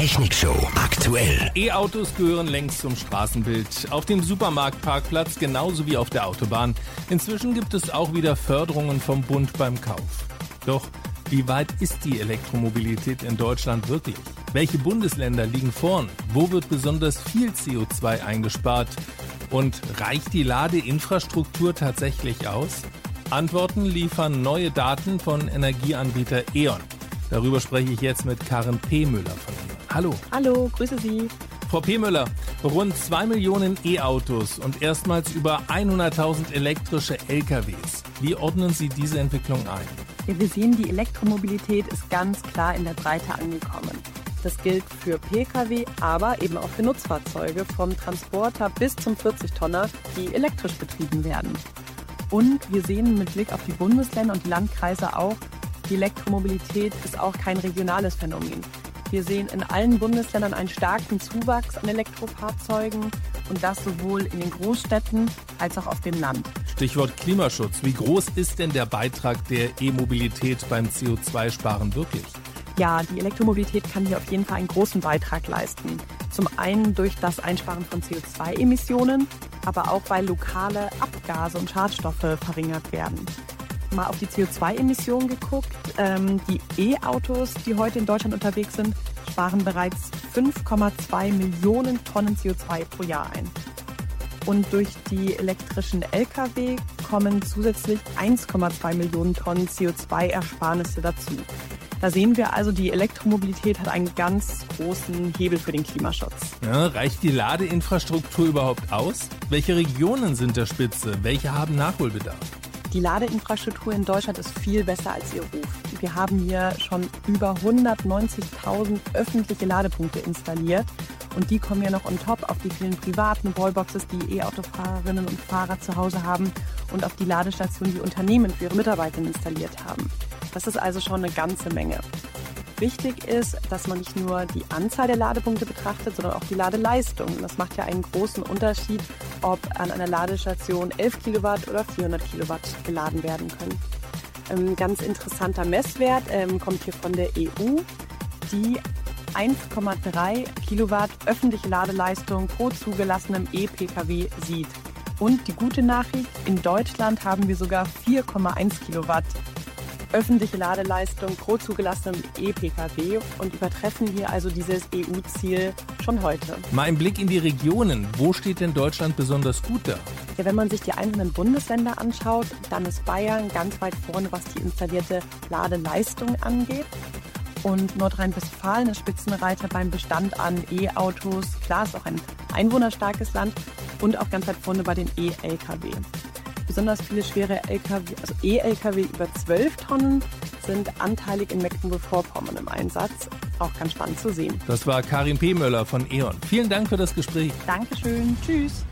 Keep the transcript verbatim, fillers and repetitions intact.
Technikshow aktuell. E-Autos gehören längst zum Straßenbild. Auf dem Supermarktparkplatz genauso wie auf der Autobahn. Inzwischen gibt es auch wieder Förderungen vom Bund beim Kauf. Doch wie weit ist die Elektromobilität in Deutschland wirklich? Welche Bundesländer liegen vorn? Wo wird besonders viel C O zwei eingespart? Und reicht die Ladeinfrastruktur tatsächlich aus? Antworten liefern neue Daten von Energieanbieter E.ON. Darüber spreche ich jetzt mit Karin P. Müller von E.ON. Hallo. Hallo, grüße Sie. Frau P. Müller, rund zwei Millionen E-Autos und erstmals über hunderttausend elektrische L K Ws. Wie ordnen Sie diese Entwicklung ein? Ja, wir sehen, die Elektromobilität ist ganz klar in der Breite angekommen. Das gilt für Pkw, aber eben auch für Nutzfahrzeuge, vom Transporter bis zum vierzig-Tonner, die elektrisch betrieben werden. Und wir sehen mit Blick auf die Bundesländer und die Landkreise auch, die Elektromobilität ist auch kein regionales Phänomen. Wir sehen in allen Bundesländern einen starken Zuwachs an Elektrofahrzeugen und das sowohl in den Großstädten als auch auf dem Land. Stichwort Klimaschutz. Wie groß ist denn der Beitrag der E-Mobilität beim C O zwei Sparen wirklich? Ja, die Elektromobilität kann hier auf jeden Fall einen großen Beitrag leisten. Zum einen durch das Einsparen von C O zwei Emissionen, aber auch weil lokale Abgase und Schadstoffe verringert werden. Mal auf die C O zwei Emissionen geguckt. Ähm, die E-Autos, die heute in Deutschland unterwegs sind, sparen bereits fünf Komma zwei Millionen Tonnen C O zwei pro Jahr ein. Und durch die elektrischen L K W kommen zusätzlich eins Komma zwei Millionen Tonnen C O zwei Ersparnisse dazu. Da sehen wir also, die Elektromobilität hat einen ganz großen Hebel für den Klimaschutz. Ja, reicht die Ladeinfrastruktur überhaupt aus? Welche Regionen sind der Spitze? Welche haben Nachholbedarf? Die Ladeinfrastruktur in Deutschland ist viel besser als ihr Ruf. Wir haben hier schon über hundertneunzigtausend öffentliche Ladepunkte installiert. Und die kommen ja noch on top auf die vielen privaten Wallboxes, die E-Autofahrerinnen und Fahrer zu Hause haben und auf die Ladestationen, die Unternehmen für ihre Mitarbeiter installiert haben. Das ist also schon eine ganze Menge. Wichtig ist, dass man nicht nur die Anzahl der Ladepunkte betrachtet, sondern auch die Ladeleistung. Das macht ja einen großen Unterschied, ob an einer Ladestation elf Kilowatt oder vierhundert Kilowatt geladen werden können. Ein ganz interessanter Messwert ähm, kommt hier von der E U, die eins Komma drei Kilowatt öffentliche Ladeleistung pro zugelassenem E-Pkw sieht. Und die gute Nachricht, in Deutschland haben wir sogar vier Komma eins Kilowatt öffentliche Ladeleistung pro zugelassenem E-Pkw und übertreffen hier also dieses E U-Ziel schon heute. Mal ein Blick in die Regionen. Wo steht denn Deutschland besonders gut da? Ja, wenn man sich die einzelnen Bundesländer anschaut, dann ist Bayern ganz weit vorne, was die installierte Ladeleistung angeht. Und Nordrhein-Westfalen ist Spitzenreiter beim Bestand an E-Autos. Klar, ist auch ein einwohnerstarkes Land und auch ganz weit vorne bei den E-L K W. Besonders viele schwere L K W, also E-L K W über zwölf Tonnen, sind anteilig in Mecklenburg-Vorpommern im Einsatz. Auch ganz spannend zu sehen. Das war Karin P. Müller von E.ON. Vielen Dank für das Gespräch. Dankeschön. Tschüss.